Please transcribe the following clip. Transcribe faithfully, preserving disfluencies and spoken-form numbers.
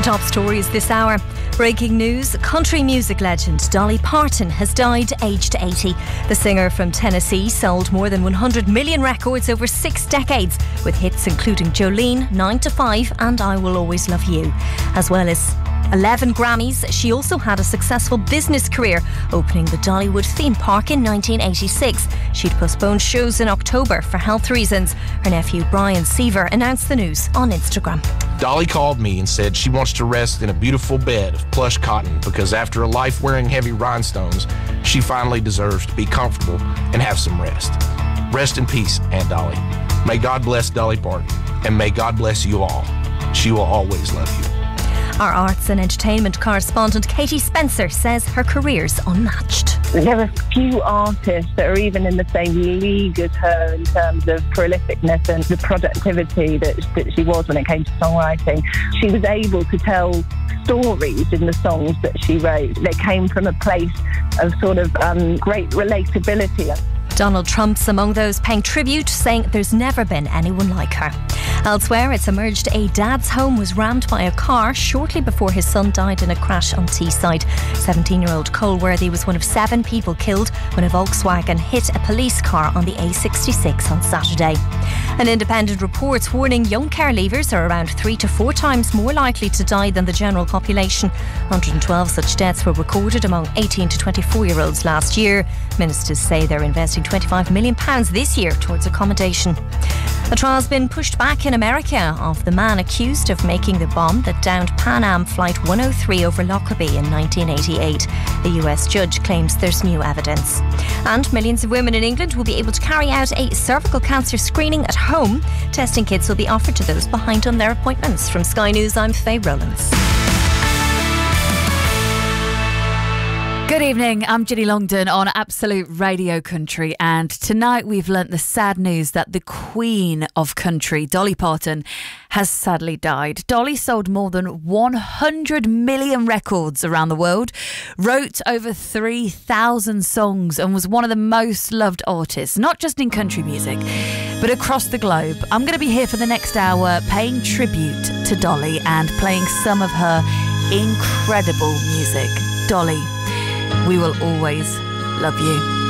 top stories this hour. Breaking news, country music legend Dolly Parton has died aged eighty. The singer from Tennessee sold more than one hundred million records over six decades, with hits including Jolene, nine to five and I Will Always Love You. As well as eleven Grammys, she also had a successful business career, opening the Dollywood theme park in nineteen eighty-six. She'd postponed shows in October for health reasons. Her nephew Brian Seaver announced the news on Instagram. Dolly called me and said she wants to rest in a beautiful bed of plush cotton because after a life wearing heavy rhinestones, she finally deserves to be comfortable and have some rest. Rest in peace, Aunt Dolly. May God bless Dolly Parton, and may God bless you all. She will always love you. Our arts and entertainment correspondent Katie Spencer says her career's unmatched. There are few artists that are even in the same league as her in terms of prolificness and the productivity that, that she was when it came to songwriting. She was able to tell stories in the songs that she wrote. They came from a place of sort of um, great relatability. Donald Trump's among those paying tribute, saying there's never been anyone like her. Elsewhere, it's emerged a dad's home was rammed by a car shortly before his son died in a crash on Teesside. seventeen-year-old Cole Worthy was one of seven people killed when a Volkswagen hit a police car on the A sixty-six on Saturday. An independent report warning young care leavers are around three to four times more likely to die than the general population. one hundred twelve such deaths were recorded among eighteen to twenty-four-year-olds last year. Ministers say they're investing twenty-five million pounds this year towards accommodation. A trial's been pushed back in America of the man accused of making the bomb that downed Pan Am Flight one oh three over Lockerbie in nineteen eighty-eight. The U S judge claims there's new evidence. And millions of women in England will be able to carry out a cervical cancer screening at home. Testing kits will be offered to those behind on their appointments. From Sky News, I'm Faye Rowlands. Good evening, I'm Ginny Longdon on Absolute Radio Country, and tonight we've learnt the sad news that the Queen of Country, Dolly Parton, has sadly died. Dolly sold more than one hundred million records around the world, wrote over three thousand songs and was one of the most loved artists, not just in country music, but across the globe. I'm going to be here for the next hour paying tribute to Dolly and playing some of her incredible music. Dolly, we will always love you.